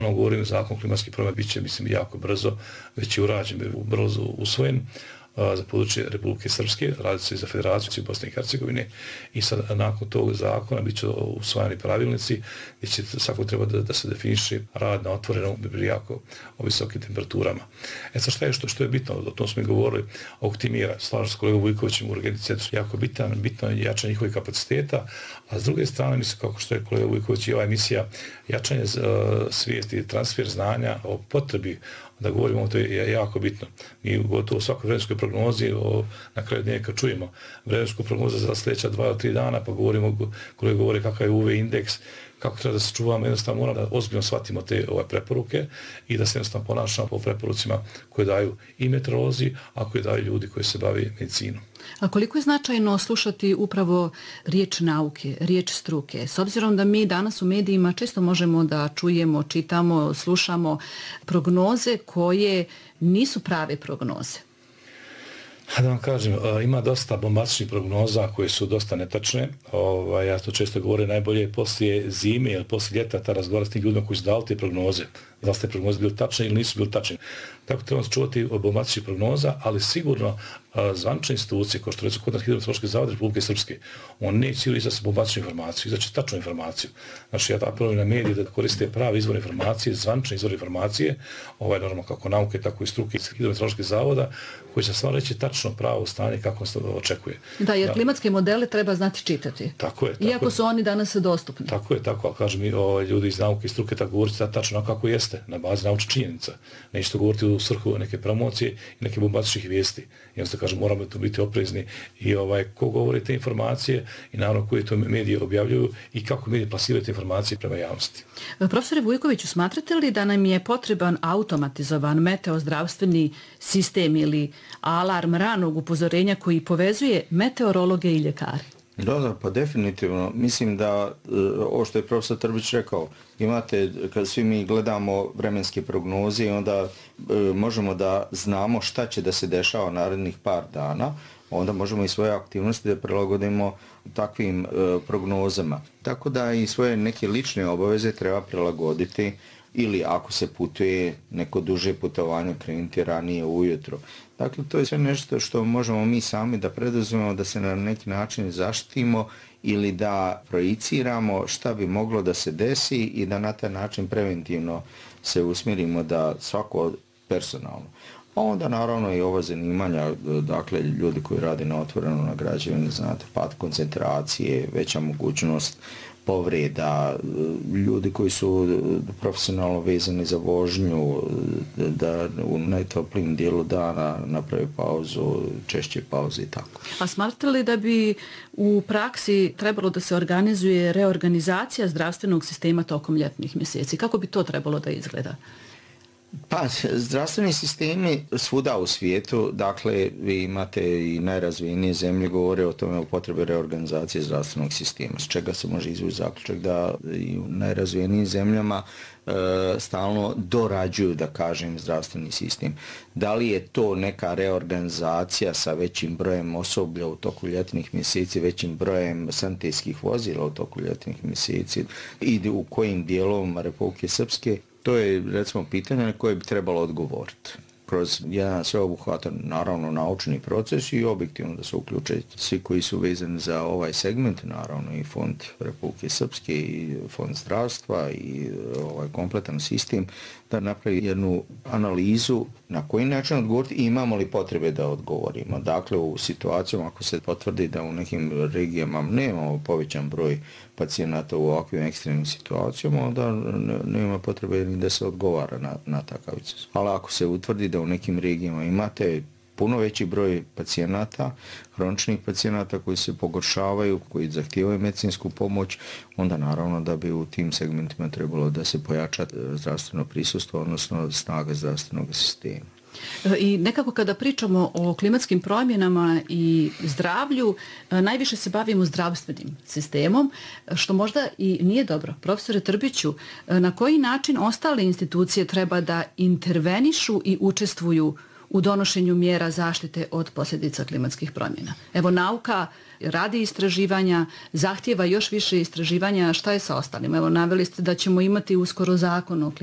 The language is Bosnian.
Govorim, zakon klimatskih promjena bit će, mislim, jako brzo, već je urađen, brzo usvojen za područje Republike Srpske, radi se i za Federaciju Bosne i Hercegovine i sad nakon tog zakona bit će usvajani pravilnici gdje će svako treba da se definiše rad na otvorenom jako o visokim temperaturama. Sad šta je što je bitno, o tom smo i govorili, oko tih mjera, slažem s kolegom Vujkovićem u urgentni centru, jako bitno je jačanje njihovih kapaciteta, a s druge strane, mislim, kako što je kolega Vujković i ova emisija, jačanje svijesti, transfer znanja o potrebi da govorimo, to je jako bitno. Mi gotovo u svakoj vremenskoj prognozi, na kraju dneva kad čujemo vremensku prognozu za sljedeća 2 ili 3 dana, pa govorimo, kolega govori kakav je UV indeks, kako treba da se čuvamo, jednostavno moramo da ozbiljno shvatimo te preporuke i da se jednostavno ponašamo po preporucima koje daju i meteorolozi, a koje daju ljudi koji se bavi medicinom. A koliko je značajno slušati upravo riječ nauke, riječ struke? S obzirom da mi danas u medijima često možemo da čujemo, čitamo, slušamo prognoze koje nisu prave prognoze. Da vam kažem, ima dosta bombastičnih prognoza koje su dosta netačne. Ja to često govorim, najbolje je poslije zime ili poslije ljeta razgovarati s tim ljudima koji su dali te prognoze. Da li ste prognoze bili tačne ili nisu bili tačne. Tako trebamo se čuvati od bombastičnih prognoza, ali sigurno zvanične institucije, kao što recimo kod nas Hidrometeorološki zavod Republike Srpske, on neće izaći bombastičnu informaciju, izaći tačnu informaciju. Znači, ja apelujem na medije da koriste prave izvore informacije, zvanične izvore informacije, normalno kako nauke, tako i struke iz Hidrometeorološkog zavoda, koji će stvarno reći tačno pravo stanje kako se očekuje. Da, jer klimatske modele treba znati čitati. Tako je. Iako su oni danas dostupni. Tako je, ali kažem, ljudi iz nauke i struke tako govoriti tačno kako jeste, na bazi naučnih činjenica. Neće to govoriti u svrhu neke promocije i neke bombastičnih vijesti. Jednostavno kažem, moramo tu biti oprezni i ko govori te informacije i naravno koji to medije objavljuju i kako medije plasiraju te informacije prema javnosti. Profesore Vujkoviću, smatrate li da nam je potreban automatizovan meteozdravstveni sistem ili alarm ranog upozorenja koji povezuje meteorologe i ljekare? Da, pa definitivno. Mislim da, ovo što je profesor Trbić rekao, imate, kad svi mi gledamo vremenske prognoze i onda možemo da znamo šta će da se dešava narednih par dana, onda možemo i svoje aktivnosti da prilagodimo takvim prognozama. Tako da i svoje neke lične obaveze treba prilagoditi ili ako se putuje neko duže putovanje krenuti ranije ujutro. Dakle, to je sve nešto što možemo mi sami da preduzmemo, da se na neki način zaštitimo ili da projiciramo šta bi moglo da se desi i da na taj način preventivno se usmjerimo da svako personalno. A onda naravno i ova zanimanja, dakle ljudi koji rade na otvorenom na građevini, znate, pad koncentracije, veća mogućnost povreda, ljudi koji su profesionalno vezani za vožnju, da u najtoplijim dijelu dana naprave pauzu, češće pauze i tako. A smatrate li da bi u praksi trebalo da se organizuje reorganizacija zdravstvenog sistema tokom ljetnih mjeseci? Kako bi to trebalo da izgleda? Pa, zdravstveni sistemi svuda u svijetu, dakle, vi imate i najrazvijenije zemlje govore o tome o potrebi reorganizacije zdravstvenog sistema, s čega se može izvući zaključak da i u najrazvijenijim zemljama stalno dorađuju, da kažem, zdravstveni sistem. Da li je to neka reorganizacija sa većim brojem osoblja u toku ljetnih mjeseci, većim brojem sanitetskih vozila u toku ljetnih mjeseci i u kojim dijelovima Republike Srpske? To je, recimo, pitanje na koje bi trebalo odgovoriti kroz jedan sveobuhvatan, naravno, naučni proces i objektivno da se uključe svi koji su vezani za ovaj segment, naravno i Fond Republike Srpske i Fond zdravstva i kompletan sistem, da napravi jednu analizu na koji način odgovoriti i imamo li potrebe da odgovorimo. Dakle, u situacijama ako se potvrdi da u nekim regijama nemamo povećan broj pacijenata u ovakvim ekstremnim situacijama, onda nema potrebe ni da se odgovara na takav izazov. Ali ako se utvrdi da u nekim regijama imate puno veći broj pacijenata, hroničnih pacijenata koji se pogoršavaju, koji zahtijevaju medicinsku pomoć, onda naravno da bi u tim segmentima trebalo da se pojača zdravstveno prisustvo, odnosno snaga zdravstvenog sistema. I nekako kada pričamo o klimatskim promjenama i zdravlju, najviše se bavimo zdravstvenim sistemom, što možda i nije dobro. Profesore Trbiću, na koji način ostale institucije treba da intervenišu i učestvuju u donošenju mjera zaštite od posljedica klimatskih promjena? Evo, nauka radi istraživanja, zahtjeva još više istraživanja, šta je sa ostalim? Evo, naveli ste da ćemo imati uskoro zakon o